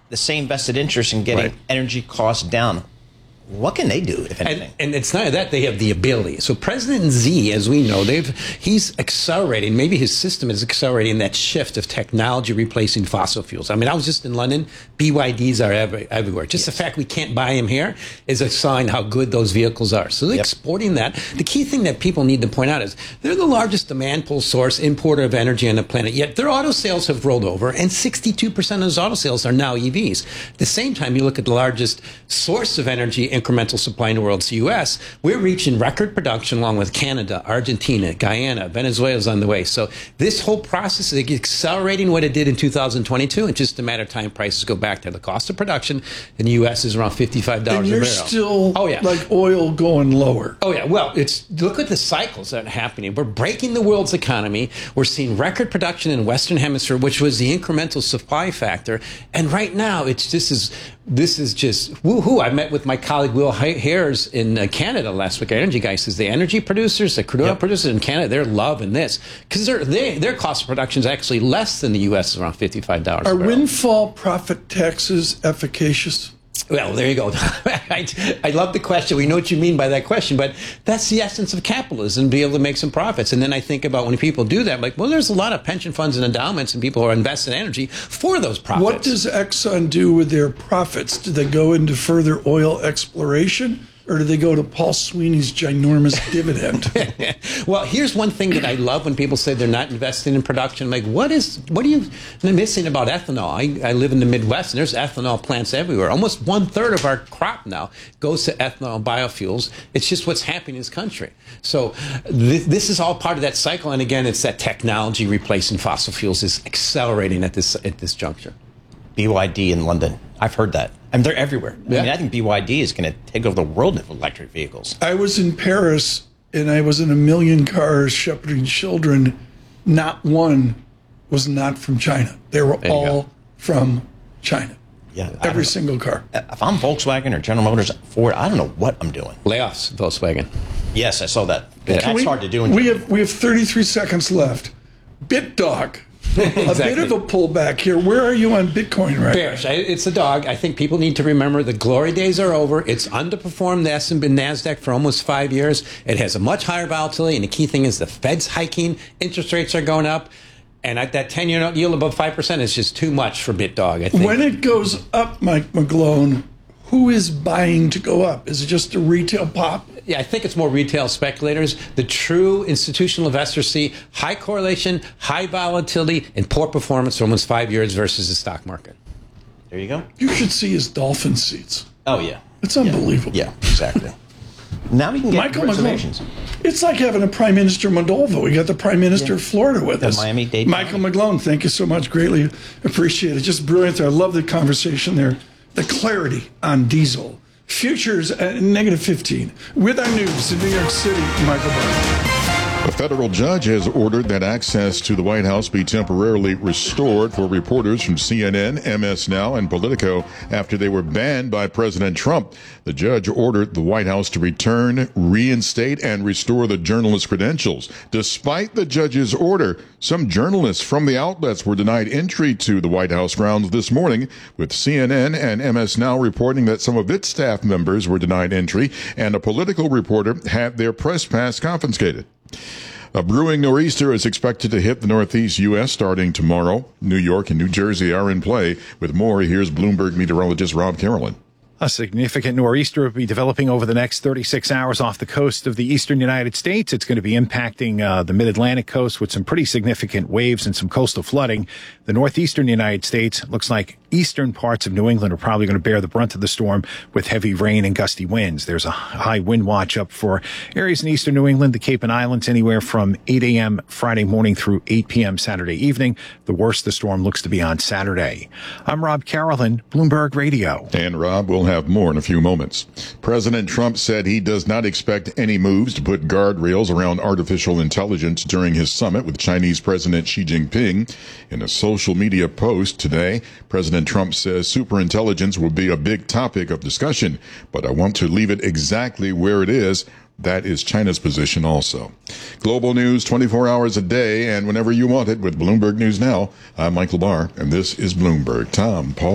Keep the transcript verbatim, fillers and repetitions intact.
the same vested interest in getting Right. energy costs down. What can they do, if anything? And, and it's not that they have the ability. So President Xi, as we know, they've he's accelerating. Maybe his system is accelerating that shift of technology replacing fossil fuels. I mean, I was just in London. B Y Ds are every, everywhere. Just yes. the fact we can't buy them here is a sign how good those vehicles are. So they're yep. exporting that. The key thing that people need to point out is they're the largest demand pull source, importer of energy on the planet. Yet their auto sales have rolled over, and sixty-two percent of those auto sales are now E Vs. At the same time, you look at the largest source of energy incremental supply in the world, it's the U S. We're reaching record production along with Canada, Argentina, Guyana, Venezuela's on the way. So this whole process is accelerating what it did in two thousand twenty-two. It's just a matter of time prices go back to the cost of production in the U S is around fifty-five dollars and a you're barrel. Still oh, yeah. like oil going lower. Oh, yeah. Well, it's look at the cycles that are happening. We're breaking the world's economy. We're seeing record production in the Western Hemisphere, which was the incremental supply factor. And right now, it's this is this is just woohoo. I met with my colleague Will Hares in uh, Canada last week. Our energy guy says the energy producers, the crude oil yep. producers in Canada, they're loving this because they, their cost of production is actually less than the U S, around fifty-five dollars. Are windfall profit taxes efficacious? Well, there you go. I, I love the question. We know what you mean by that question, but that's the essence of capitalism, be able to make some profits. And then I think about when people do that, I'm like, well, there's a lot of pension funds and endowments and people who are investing in energy for those profits. What does Exxon do with their profits? Do they go into further oil exploration? Or do they go to Paul Sweeney's ginormous dividend? Well, here's one thing that I love when people say they're not investing in production. I'm like, what is, what are you missing about ethanol? I, I live in the Midwest, and there's ethanol plants everywhere. Almost one third of our crop now goes to ethanol biofuels. It's just what's happening in this country. So th this is all part of that cycle. And again, it's that technology replacing fossil fuels is accelerating at this at this juncture. B Y D in London. I've heard that. I mean, they're everywhere. Yeah. I mean, I think B Y D is going to take over the world with electric vehicles. I was in Paris, and I was in a million cars shepherding children. Not one was not from China. They were all from China. Yeah, every single car. If I'm Volkswagen or General Motors, Ford, I don't know what I'm doing. Layoffs, Volkswagen. Yes, I saw that. Yeah. That's we, hard to do. In we have we have thirty-three seconds left. BitDog. Exactly. A bit of a pullback here. Where are you on Bitcoin right Bearish. now? It's a dog. I think people need to remember the glory days are over. It's underperformed the S and P NASDAQ for almost five years. It has a much higher volatility, and the key thing is the Fed's hiking, interest rates are going up, and at that ten-year yield above five percent is just too much for BitDog, I think. When it goes up, Mike McGlone, who is buying to go up? Is it just a retail pop? Yeah, I think it's more retail speculators. The true institutional investors see high correlation, high volatility, and poor performance for almost five years versus the stock market. There you go. You should see his dolphin seats. Oh, yeah. It's unbelievable. Yeah, yeah, exactly. Now we can get Michael reservations. McGlone. It's like having a Prime Minister Moldova. We got the Prime Minister yeah. of Florida with the us. Miami-Dade Michael County. McGlone, thank you so much. Greatly appreciate it. Just brilliant there. I love the conversation there. The clarity on diesel. Futures at negative fifteen. With our news in New York City, Michael Barr. A federal judge has ordered that access to the White House be temporarily restored for reporters from C N N, M S Now, and Politico after they were banned by President Trump. The judge ordered the White House to return, reinstate, and restore the journalist credentials. Despite the judge's order, some journalists from the outlets were denied entry to the White House grounds this morning, with C N N and M S Now reporting that some of its staff members were denied entry, and a political reporter had their press pass confiscated. A brewing nor'easter is expected to hit the northeast U S starting tomorrow. New York and New Jersey are in play. With more, here's Bloomberg meteorologist Rob Carolyn. A significant nor'easter will be developing over the next thirty-six hours off the coast of the eastern United States. It's going to be impacting uh, the mid-Atlantic coast with some pretty significant waves and some coastal flooding. The northeastern United States looks like eastern parts of New England are probably going to bear the brunt of the storm with heavy rain and gusty winds. There's a high wind watch up for areas in eastern New England, the Cape and Islands, anywhere from eight a m Friday morning through eight p m Saturday evening. The worst the storm looks to be on Saturday. I'm Rob Carolyn, Bloomberg Radio. And Rob will have more in a few moments. President Trump said he does not expect any moves to put guardrails around artificial intelligence during his summit with Chinese President Xi Jinping. In a social media post today, President Trump says superintelligence will be a big topic of discussion, but I want to leave it exactly where it is. That is China's position also. Global news twenty-four hours a day and whenever you want it with Bloomberg News Now. I'm Michael Barr, and this is Bloomberg. Tom, Paul.